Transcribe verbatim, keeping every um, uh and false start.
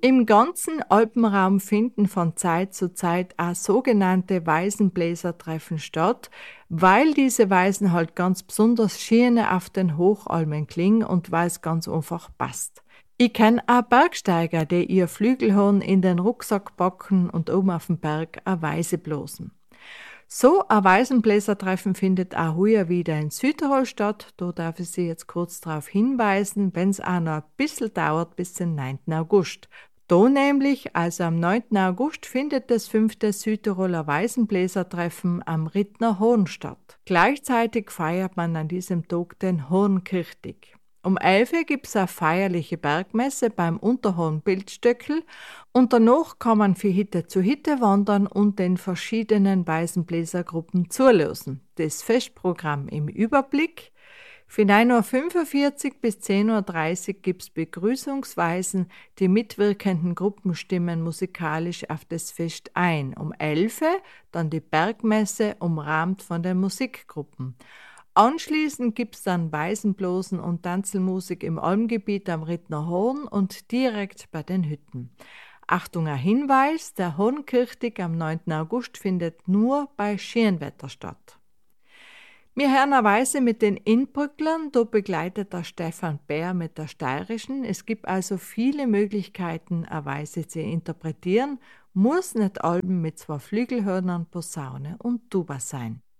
Im ganzen Alpenraum finden von Zeit zu Zeit auch sogenannte Weisenbläsertreffen statt, weil diese Weisen halt ganz besonders schöne auf den Hochalmen klingen und weil es ganz einfach passt. Ich kenne auch Bergsteiger, die ihr Flügelhorn in den Rucksack packen und oben auf dem Berg eine Weise bloßen. So ein Weisenbläsertreffen findet auch heuer wieder in Südtirol statt. Da darf ich Sie jetzt kurz darauf hinweisen, wenn es auch noch ein bisschen dauert bis zum neunten August. Da nämlich, also am neunten August, findet das fünfte Südtiroler Weisenbläsertreffen am Rittner Horn statt. Gleichzeitig feiert man an diesem Tag den Hornkirchtig. Um elf Uhr gibt es eine feierliche Bergmesse beim Unterhorn Bildstöckel und danach kann man von Hütte zu Hütte wandern und den verschiedenen Weisenbläsergruppen zulösen. Das Festprogramm im Überblick. Von neun Uhr fünfundvierzig bis zehn Uhr dreißig gibt es Begrüßungsweisen. Die mitwirkenden Gruppen stimmen musikalisch auf das Fest ein. Um elf Uhr dann die Bergmesse, umrahmt von den Musikgruppen. Anschließend gibt es dann Weisenblosen und Tanzelmusik im Almgebiet am Rittner Horn und direkt bei den Hütten. Achtung, ein Hinweis, der Hornkirchtig am neunten August findet nur bei Schönwetter statt. Wir hören eine Weise mit den Inbrücklern, da begleitet der Stefan Bär mit der Steirischen. Es gibt also viele Möglichkeiten, eine Weise zu interpretieren, muss nicht Alben mit zwei Flügelhörnern, Posaune und Tuba sein.